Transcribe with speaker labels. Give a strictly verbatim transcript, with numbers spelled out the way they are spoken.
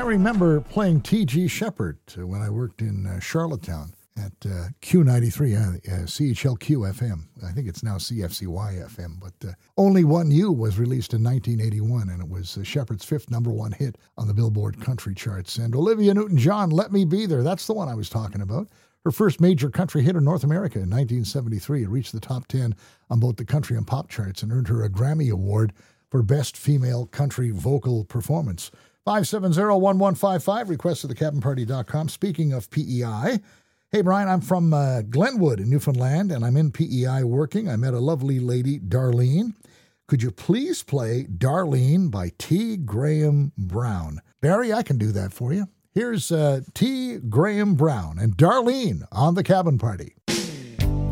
Speaker 1: remember playing T G Shepherd uh, when I worked in uh, Charlottetown at uh, Q ninety-three, uh, uh, C H L Q F M. I think it's now C F C Y F M, but uh, Only One You was released in nineteen eighty-one, and it was uh, Shepherd's fifth number one hit on the Billboard country charts. And Olivia Newton-John, Let Me Be There, that's the one I was talking about. Her first major country hit in North America in nineteen seventy-three. It reached the top ten on both the country and pop charts and earned her a Grammy Award for Best Female Country Vocal Performance. five seven zero, one one five five, request at the cabin party dot com. Speaking of P E I, hey, Brian, I'm from uh, Glenwood in Newfoundland, and I'm in P E I working. I met a lovely lady, Darlene. Could you please play Darlene by T. Graham Brown? Barry, I can do that for you. Here's uh, T. Graham Brown and Darlene on the Cabin Party.